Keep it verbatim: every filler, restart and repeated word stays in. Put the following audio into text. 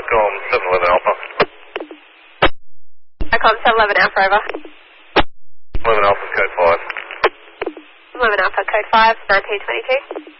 Icom seven eleven Alpha. Icom seven eleven Alpha, over. eleven Alpha, code five. eleven Alpha, code five, nineteen twenty-two.